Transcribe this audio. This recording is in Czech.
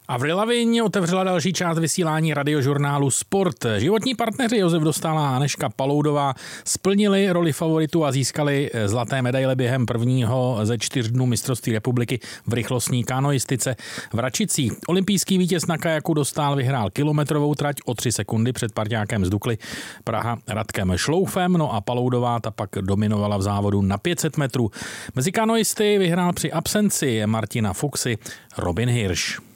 Avril Lavigne otevřela další část vysílání radiožurnálu Sport. Životní partneři Josef Dostál a Anežka Paloudová splnili roli favoritu a získali zlaté medaile během prvního ze 4 dnů mistrovství republiky v rychlostní kanoistice v Račicích. Olympijský vítěz na kajaku Dostál vyhrál kilometrovou trať o 3 sekundy před parťákem z Dukly Praha Radkem Šloufem, no a Paloudová ta pak dominovala v závodu na 500 metrů. Mezi kanoisty vyhrál při absenci Martina Fuxy Robin Hirsch.